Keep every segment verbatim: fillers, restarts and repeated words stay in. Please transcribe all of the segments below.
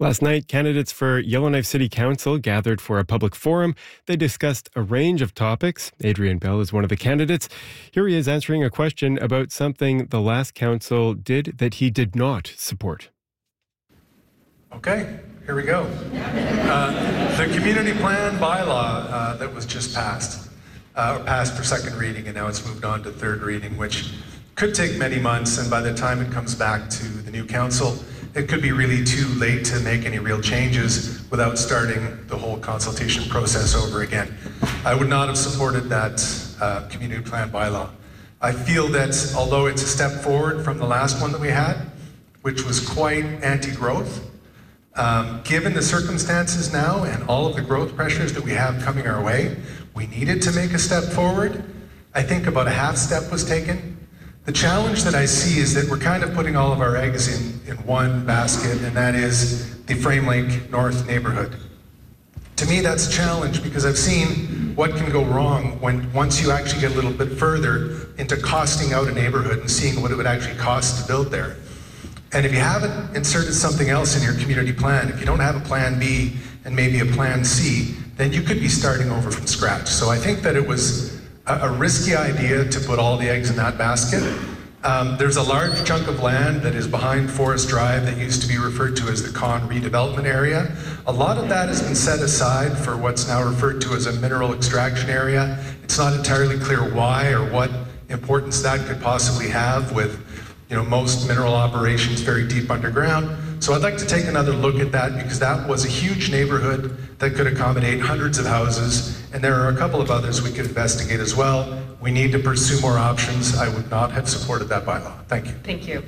Last night, candidates for Yellowknife City Council gathered for a public forum. They discussed a range of topics. Adrian Bell is one of the candidates. Here he is answering a question about something the last council did that he did not support. Okay, here we go. Uh, the community plan bylaw uh, that was just passed, uh, passed for second reading, and now it's moved on to third reading, which could take many months, and by the time it comes back to the new council, it could be really too late to make any real changes without starting the whole consultation process over again. I would not have supported that uh, community plan bylaw. I feel that although it's a step forward from the last one that we had, which was quite anti-growth, um, given the circumstances now and all of the growth pressures that we have coming our way, we needed to make a step forward. I think about a half step was taken. The challenge that I see is that we're kind of putting all of our eggs in, in one basket, and that is the Frame Lake North neighborhood. To me, that's a challenge because I've seen what can go wrong when once you actually get a little bit further into costing out a neighborhood and seeing what it would actually cost to build there. And if you haven't inserted something else in your community plan, if you don't have a plan B and maybe a plan C, then you could be starting over from scratch. So I think that it was a, a risky idea to put all the eggs in that basket. Um, there's a large chunk of land that is behind Forest Drive that used to be referred to as the Con redevelopment area. A lot of that has been set aside for what's now referred to as a mineral extraction area. It's not entirely clear why or what importance that could possibly have with, you know, most mineral operations very deep underground. So I'd like to take another look at that because that was a huge neighborhood that could accommodate hundreds of houses, and there are a couple of others we could investigate as well. We need to pursue more options. I would not have supported that bylaw. Thank you. Thank you.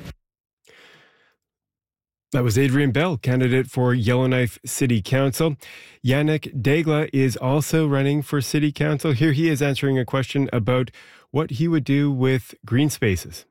That was Adrian Bell, candidate for Yellowknife City Council. Yannick Daigle is also running for City Council. Here he is answering a question about what he would do with green spaces.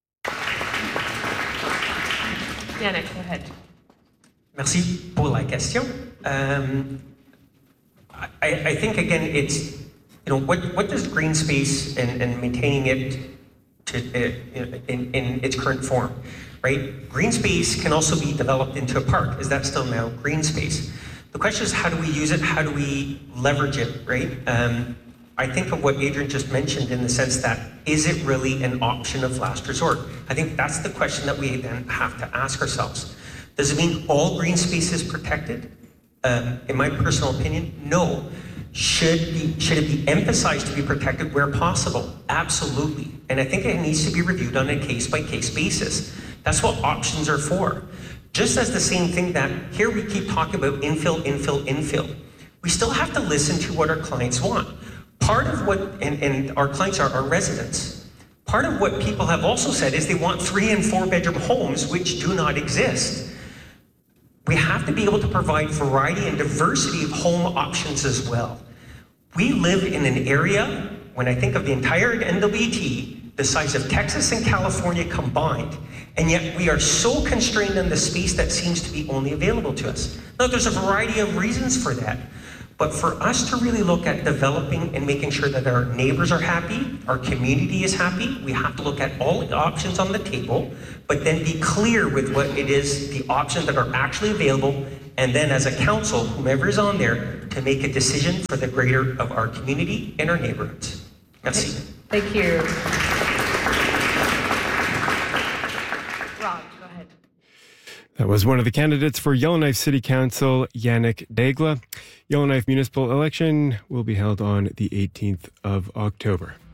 Yannick, go ahead. Merci pour la question. Um, I, I think, again, it's, you know, what, what does green space and, and maintaining it to, uh, in, in its current form, right? Green space can also be developed into a park. Is that still now green space? The question is, how do we use it? How do we leverage it, right? Um, I think of what Adrian just mentioned in the sense that, is it really an option of last resort? I think that's the question that we then have to ask ourselves. Does it mean all green space is protected? Um, in my personal opinion, no. Should, be, should it be emphasized to be protected where possible? Absolutely. And I think it needs to be reviewed on a case-by-case basis. That's what options are for. Just as the same thing that here we keep talking about infill, infill, infill. We still have to listen to what our clients want. Part of what, and, and our clients are our residents, part of what people have also said is they want three and four bedroom homes which do not exist. We have to be able to provide variety and diversity of home options as well. We live in an area, when I think of the entire N W T, the size of Texas and California combined, and yet we are so constrained on the space that seems to be only available to us. Now, there's a variety of reasons for that. But for us to really look at developing and making sure that our neighbors are happy, our community is happy, we have to look at all the options on the table, but then be clear with what it is, the options that are actually available, and then as a council, whomever is on there, to make a decision for the greater of our community and our neighborhoods. Merci. Thank you. Rob, go ahead. That was one of the candidates for Yellowknife City Council, Yannick Daigle. Yellowknife municipal election will be held on the eighteenth of October.